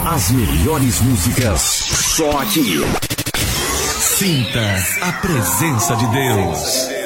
As melhores músicas, só aqui. Sinta a presença de Deus.